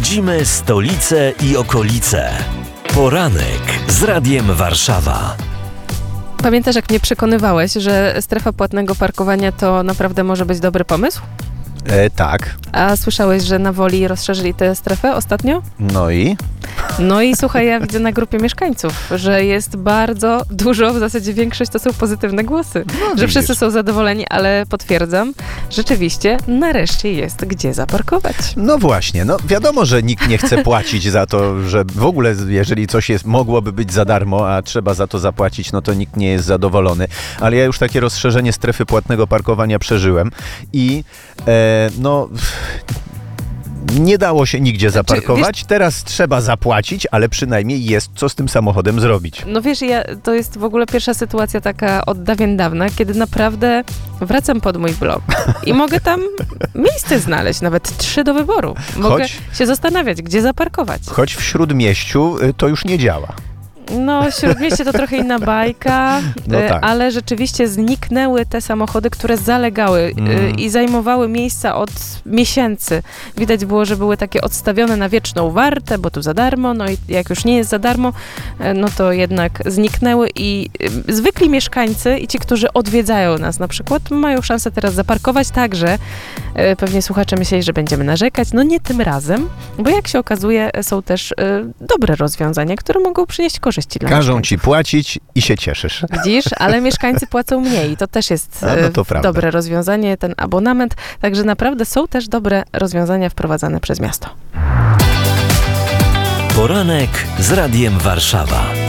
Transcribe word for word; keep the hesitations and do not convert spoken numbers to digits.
Budzimy stolicę i okolice. Poranek z Radiem Warszawa. Pamiętasz, jak mnie przekonywałeś, że strefa płatnego parkowania to naprawdę może być dobry pomysł? E, tak. A słyszałeś, że na Woli rozszerzyli tę strefę ostatnio? No i? No i słuchaj, ja widzę na grupie mieszkańców, że jest bardzo dużo, w zasadzie większość to są pozytywne głosy. No, że widzisz. wszyscy są zadowoleni, ale potwierdzam, rzeczywiście nareszcie jest gdzie zaparkować. No właśnie, no wiadomo, że nikt nie chce płacić za to, że w ogóle jeżeli coś jest, mogłoby być za darmo, a trzeba za to zapłacić, no to nikt nie jest zadowolony. Ale ja już takie rozszerzenie strefy płatnego parkowania przeżyłem i e, no... nie dało się nigdzie zaparkować, wiesz, teraz trzeba zapłacić, ale przynajmniej jest co z tym samochodem zrobić. No wiesz, ja, to jest w ogóle pierwsza sytuacja taka od dawien dawna, kiedy naprawdę wracam pod mój blok i mogę tam miejsce znaleźć, nawet trzy do wyboru. Mogę Choć, się zastanawiać, gdzie zaparkować. choć w Śródmieściu to już nie działa. No, Śródmieście to trochę inna bajka, No tak. ale rzeczywiście zniknęły te samochody, które zalegały Mm. i zajmowały miejsca od miesięcy. Widać było, że były takie odstawione na wieczną wartę, bo tu za darmo, no i jak już nie jest za darmo, no to jednak zniknęły i zwykli mieszkańcy i ci, którzy odwiedzają nas na przykład, mają szansę teraz zaparkować, także pewnie słuchacze myśleli, że będziemy narzekać. No nie tym razem, bo jak się okazuje, są też dobre rozwiązania, które mogą przynieść korzyść. Każą ci płacić i się cieszysz. Widzisz, ale mieszkańcy płacą mniej. To też jest A, no to prawda. dobre rozwiązanie, ten abonament. Także naprawdę są też dobre rozwiązania wprowadzane przez miasto. Poranek z Radiem Warszawa.